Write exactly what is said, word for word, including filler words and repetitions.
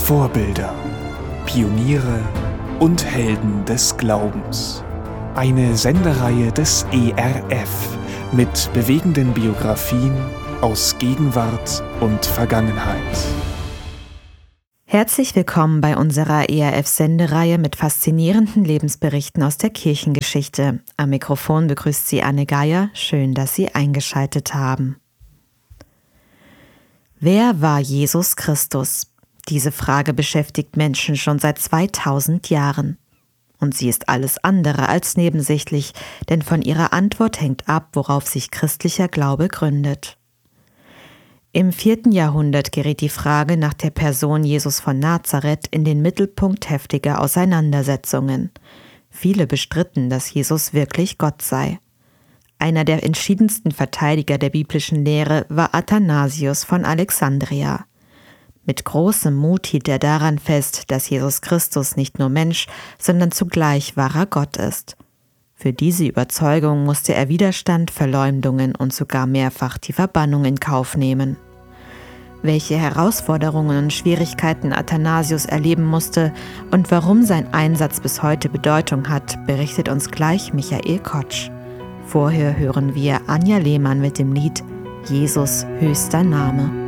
Vorbilder, Pioniere und Helden des Glaubens. Eine Sendereihe des E R F mit bewegenden Biografien aus Gegenwart und Vergangenheit. Herzlich willkommen bei unserer E R F-Sendereihe mit faszinierenden Lebensberichten aus der Kirchengeschichte. Am Mikrofon begrüßt Sie Anne Geier. Schön, dass Sie eingeschaltet haben. Wer war Jesus Christus? Diese Frage beschäftigt Menschen schon seit zweitausend Jahren. Und sie ist alles andere als nebensächlich, denn von ihrer Antwort hängt ab, worauf sich christlicher Glaube gründet. Im vierten Jahrhundert geriet die Frage nach der Person Jesus von Nazareth in den Mittelpunkt heftiger Auseinandersetzungen. Viele bestritten, dass Jesus wirklich Gott sei. Einer der entschiedensten Verteidiger der biblischen Lehre war Athanasius von Alexandria. Mit großem Mut hielt er daran fest, dass Jesus Christus nicht nur Mensch, sondern zugleich wahrer Gott ist. Für diese Überzeugung musste er Widerstand, Verleumdungen und sogar mehrfach die Verbannung in Kauf nehmen. Welche Herausforderungen und Schwierigkeiten Athanasius erleben musste und warum sein Einsatz bis heute Bedeutung hat, berichtet uns gleich Michael Kotsch. Vorher hören wir Anja Lehmann mit dem Lied Jesus höchster Name.